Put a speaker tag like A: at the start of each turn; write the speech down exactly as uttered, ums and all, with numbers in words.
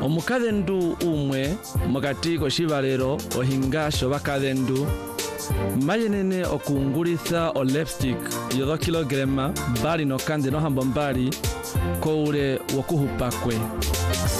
A: omukathendu umwe mukati koshibalero ohingasho bakathendu mayenene okungulitha o lipstick yodo kilograma bali no kandi no hambo mbali koule wokuhupa kwe.